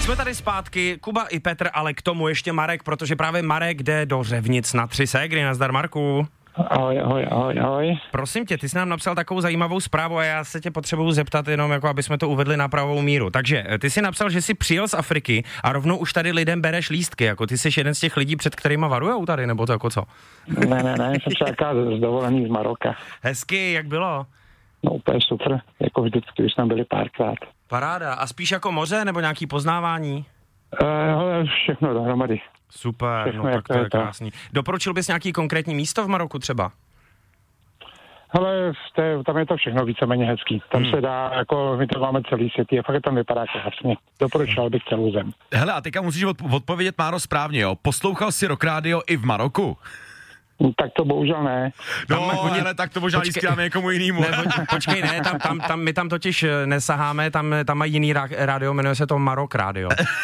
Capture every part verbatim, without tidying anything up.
Jsme tady zpátky, Kuba i Petr, ale k tomu ještě Marek, protože právě Marek jde do Řevnic na tři ségry. Nazdar, Marku. Ahoj, ahoj, ahoj, ahoj. Prosím tě, ty jsi nám napsal takovou zajímavou zprávu a já se tě potřebuju zeptat jenom, jako aby jsme to uvedli na pravou míru. Takže ty jsi napsal, že jsi přijel z Afriky a rovnou už tady lidem bereš lístky, jako ty jsi jeden z těch lidí, před kterýma varujou tady, nebo to jako co? Ne, ne, ne, jsem čeká z dovolený z Maroka. Hezky, jak bylo? No úplně super, jako vždycky, když jsme byli párkrát. Paráda. A spíš jako moře, nebo nějaký poznávání? Uh, všechno dohromady. Super, Všechno, no tak to je, je to. krásný. Doporučil bys nějaký konkrétní místo v Maroku třeba? Ale te, tam je to všechno víceméně hezký. Tam hmm. se dá, jako my to máme celý svět, a fakt tam vypadá krásně. Doporučoval bych celou zem. Hele, a teďka musíš odp- odpovědět, Máro, správně, jo? Poslouchal jsi Rock Radio i v Maroku? Tak to bohužel ne. No, Tam, oni, ale tak to možná lístky dáme někomu jinému. Ne, počkej, ne, tam, tam, tam, my tam totiž nesaháme, tam, tam mají jiný rádio, jmenuje se to Marok Radio.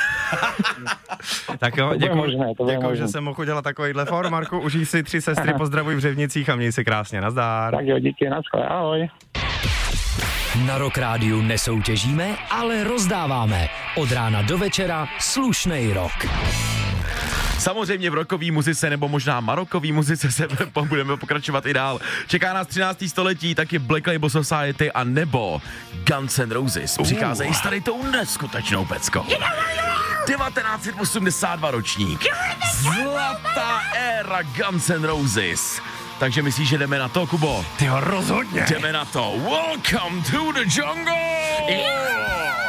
Tak jo, děkuji, že jsem mohl udělat takovýhle for, Marku, užij si tři sestry, pozdravuj v Řevnicích a měj se krásně, nazdar. Tak jo, díky, naschle, ahoj. Na Rock Rádiu nesoutěžíme, ale rozdáváme. Od rána do večera slušnej rock. Samozřejmě v rockové muzice nebo možná marokové muzice se budeme pokračovat i dál. Čeká nás třinácté století, taky Black Label Society a nebo Guns N' Roses. Přicházejí s tady tou neskutečnou peckou. devatenáct set osmdesát dva ročník. Zlatá éra Guns N' Roses. Takže myslíš, že jdeme na to, Kubo? Tyjo, rozhodně. Jdeme na to. Welcome to the jungle! Yeah.